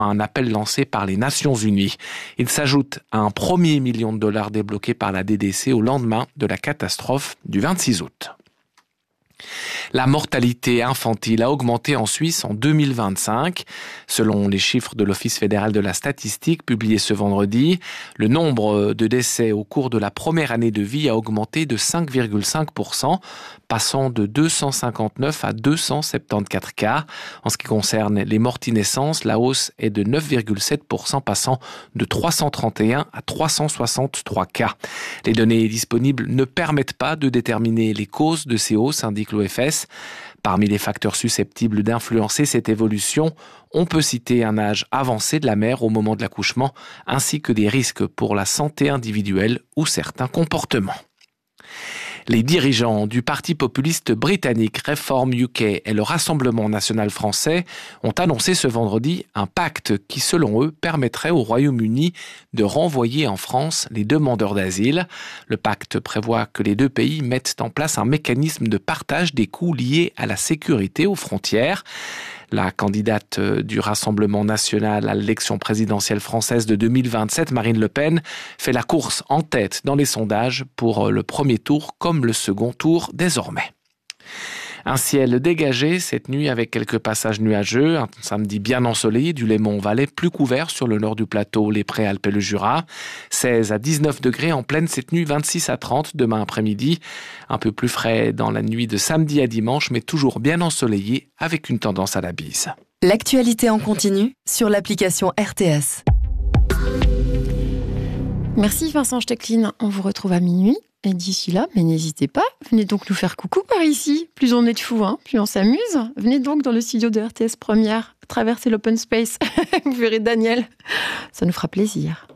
à un appel lancé par les Nations Unies. Il s'ajoute à un premier $1 million débloqué par la DDC au lendemain de la catastrophe du 26 août. La mortalité infantile a augmenté en Suisse en 2025. Selon les chiffres de l'Office fédéral de la statistique publiés ce vendredi, le nombre de décès au cours de la première année de vie a augmenté de 5,5%, passant de 259 à 274 cas. En ce qui concerne les morts-naissances, la hausse est de 9,7%, passant de 331 à 363 cas. Les données disponibles ne permettent pas de déterminer les causes de ces hausses, indique l'OFS. Parmi les facteurs susceptibles d'influencer cette évolution, on peut citer un âge avancé de la mère au moment de l'accouchement, ainsi que des risques pour la santé individuelle ou certains comportements. Les dirigeants du parti populiste britannique Reform UK et le Rassemblement national français ont annoncé ce vendredi un pacte qui, selon eux, permettrait au Royaume-Uni de renvoyer en France les demandeurs d'asile. Le pacte prévoit que les deux pays mettent en place un mécanisme de partage des coûts liés à la sécurité aux frontières. La candidate du Rassemblement national à l'élection présidentielle française de 2027, Marine Le Pen, fait la course en tête dans les sondages pour le premier tour comme le second tour désormais. Un ciel dégagé cette nuit avec quelques passages nuageux, un samedi bien ensoleillé du Léman-Valais, plus couvert sur le nord du plateau, les Préalpes et le Jura. 16 à 19 degrés en pleine cette nuit, 26 à 30 demain après-midi. Un peu plus frais dans la nuit de samedi à dimanche, mais toujours bien ensoleillé avec une tendance à la bise. L'actualité en continu sur l'application RTS. Merci Vincent Stecklin, on vous retrouve à minuit. Et d'ici là, mais n'hésitez pas, venez donc nous faire coucou par ici. Plus on est de fous, plus on s'amuse. Venez donc dans le studio de RTS Première, traversez l'open space. Vous verrez Daniel, ça nous fera plaisir.